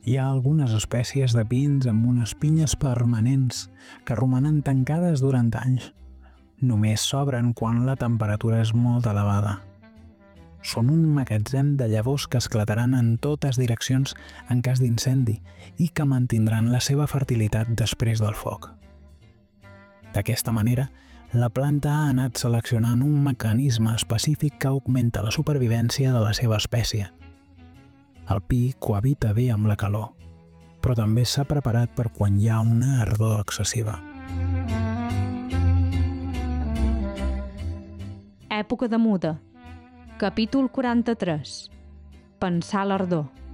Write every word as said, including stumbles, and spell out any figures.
Hi ha algunes espècies de pins amb unes pinyes permanents que romanen tancades durant anys. Només s'obren quan la temperatura és molt elevada. Són un magatzem de llavors que esclataran en totes direccions en cas d'incendi i que mantindran la seva fertilitat després del foc. D'aquesta manera, la planta ha anat seleccionant un mecanisme específic que augmenta la supervivència de la seva espècie. El pi cohabita bé amb la calor, però també s'ha preparat per quan hi ha una ardor excessiva. Època de muda. Capítol quaranta-tres. Pensar l'ardor.